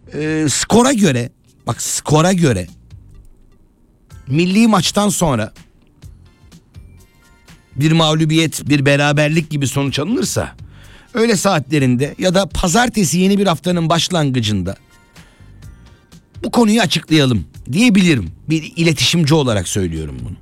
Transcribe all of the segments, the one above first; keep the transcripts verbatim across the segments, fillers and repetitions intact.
Ee, skora göre, bak skora göre milli maçtan sonra bir mağlubiyet, bir beraberlik gibi sonuç alınırsa öğle saatlerinde ya da pazartesi yeni bir haftanın başlangıcında bu konuyu açıklayalım diyebilirim. Bir iletişimci olarak söylüyorum bunu.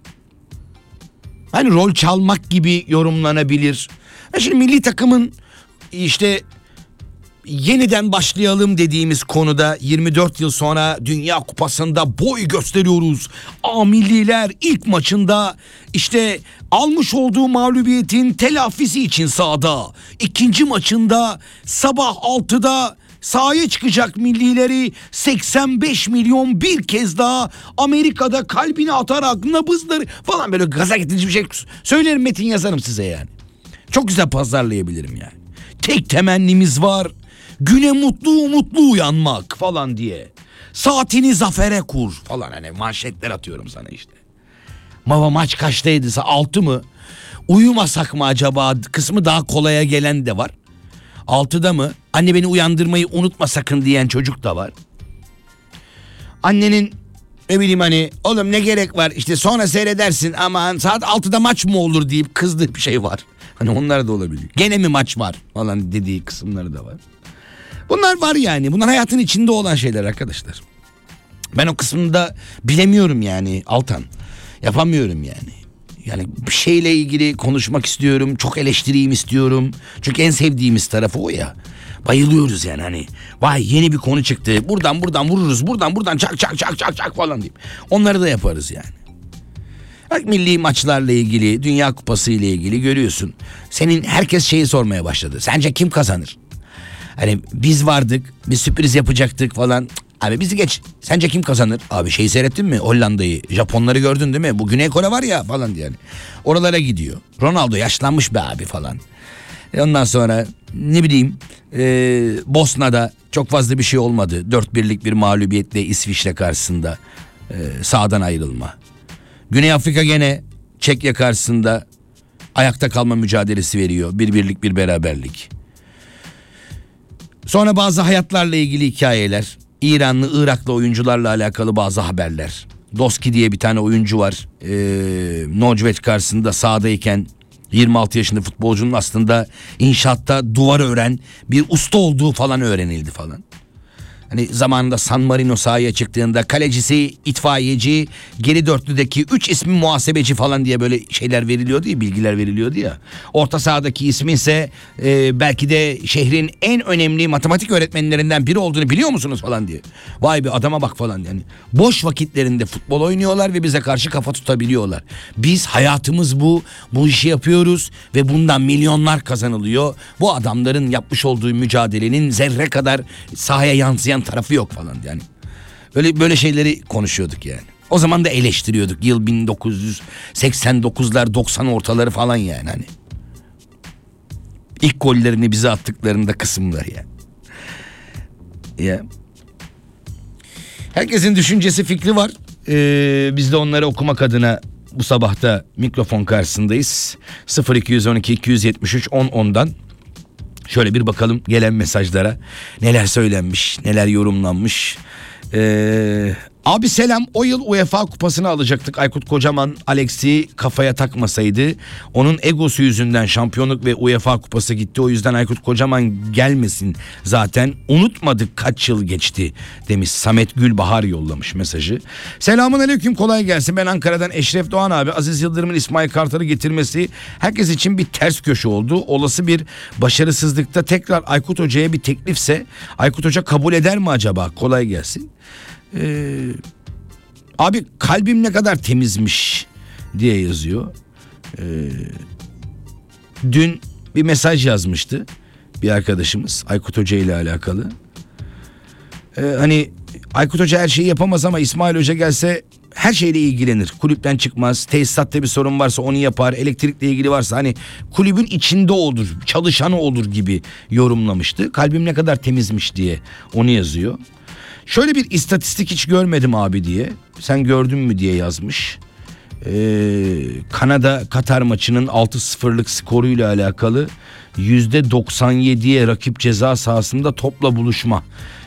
Hani rol çalmak gibi yorumlanabilir. Ya şimdi milli takımın işte yeniden başlayalım dediğimiz konuda yirmi dört yıl sonra Dünya Kupası'nda boy gösteriyoruz. A milliler ilk maçında işte almış olduğu mağlubiyetin telafisi için sahada. İkinci maçında sabah altıda sahaya çıkacak millileri seksen beş milyon bir kez daha Amerika'da kalbine atarak nabızları falan böyle gaza getirici bir şey söylerim, metin yazarım size yani. Çok güzel pazarlayabilirim yani. Tek temennimiz var. Güne mutlu mutlu uyanmak falan diye. Saatini zafere kur falan, hani manşetler atıyorum sana işte. Mava maç kaçtaydı? Altı mı? Uyumasak mı acaba kısmı daha kolaya gelen de var. Altıda mı? Anne beni uyandırmayı unutma sakın diyen çocuk da var. Annenin ne bileyim hani oğlum ne gerek var işte sonra seyredersin aman saat altıda maç mı olur deyip kızdığı bir şey var. Hani onlar da olabilir. Gene mi maç var falan dediği kısımları da var. Bunlar var yani. Bunlar hayatın içinde olan şeyler arkadaşlar. Ben o kısmında bilemiyorum yani Altan. Yapamıyorum yani. Yani bir şeyle ilgili konuşmak istiyorum. Çok eleştireyim istiyorum. Çünkü en sevdiğimiz tarafı o ya. Bayılıyoruz yani hani. Vay yeni bir konu çıktı. Buradan buradan vururuz. Buradan buradan çak çak çak çak çak falan deyip. Onları da yaparız yani. Bak milli maçlarla ilgili, Dünya Kupası ile ilgili görüyorsun. Senin herkes şeyi sormaya başladı. Sence kim kazanır? Hani biz vardık, bir sürpriz yapacaktık falan. Abi bizi geç. Sence kim kazanır? Abi şeyi seyrettin mi? Hollanda'yı, Japonları gördün değil mi? Bu Güney Kore var ya falan diye. Yani. Oralara gidiyor. Ronaldo yaşlanmış be abi falan. E ondan sonra ne bileyim e, Bosna'da çok fazla bir şey olmadı. dört birlik bir mağlubiyetle İsviçre karşısında e, sahadan ayrılma. Güney Afrika gene Çekya karşısında ayakta kalma mücadelesi veriyor. Bir birlik bir beraberlik. Sonra bazı hayatlarla ilgili hikayeler. İranlı, Iraklı oyuncularla alakalı bazı haberler. Doski diye bir tane oyuncu var. Ee, Norveç karşısında sahadayken yirmi altı yaşında futbolcunun aslında inşaatta duvar ören bir usta olduğu falan öğrenildi falan. Hani zamanında San Marino sahaya çıktığında kalecisi itfaiyeci, geri dörtlüdeki üç ismi muhasebeci falan diye böyle şeyler veriliyordu ya, bilgiler veriliyordu ya. Orta sahadaki ismi ise e, belki de şehrin en önemli matematik öğretmenlerinden biri olduğunu biliyor musunuz falan diye. Vay be adama bak falan yani. Boş vakitlerinde futbol oynuyorlar ve bize karşı kafa tutabiliyorlar. Biz hayatımız bu, bu işi yapıyoruz ve bundan milyonlar kazanılıyor. Bu adamların yapmış olduğu mücadelenin zerre kadar sahaya yansıyan tarafı yok falan yani. Öyle böyle şeyleri konuşuyorduk yani. O zaman da eleştiriyorduk. Yıl bin dokuz yüz seksen dokuzlar doksan ortaları falan yani hani. İlk gollerini bize attıklarında kısımlar yani. Ya. Herkesin düşüncesi, fikri var. Ee, biz de onları okumak adına bu sabahta mikrofon karşısındayız. sıfır iki on iki iki yetmiş üç on ondan şöyle bir bakalım gelen mesajlara. Neler söylenmiş, neler yorumlanmış. Ee, abi selam, o yıl UEFA kupasını alacaktık. Aykut Kocaman Alex'i kafaya takmasaydı onun egosu yüzünden şampiyonluk ve UEFA kupası gitti. O yüzden Aykut Kocaman gelmesin zaten, unutmadık kaç yıl geçti demiş. Samet Gülbahar yollamış mesajı. Selamun aleyküm, kolay gelsin. Ben Ankara'dan Eşref Doğan abi. Aziz Yıldırım'ın İsmail Kartal'ı getirmesi herkes için bir ters köşe oldu. Olası bir başarısızlıkta tekrar Aykut Hoca'ya bir teklifse Aykut Hoca kabul eder mi acaba? Kolay gelsin. Ee, abi kalbim ne kadar temizmiş diye yazıyor. Ee, dün bir mesaj yazmıştı bir arkadaşımız Aykut Hoca ile alakalı. Ee, hani Aykut Hoca her şeyi yapamaz ama İsmail Hoca gelse her şeyle ilgilenir. Kulüpten çıkmaz. Tesisatta bir sorun varsa onu yapar. Elektrikle ilgili varsa hani kulübün içinde olur, çalışanı olur gibi yorumlamıştı. Kalbim ne kadar temizmiş diye onu yazıyor. Şöyle bir istatistik hiç görmedim abi diye. Sen gördün mü diye yazmış. Ee, Kanada Katar maçının altı sıfırlık skoruyla alakalı yüzde doksan yediye rakip ceza sahasında topla buluşma.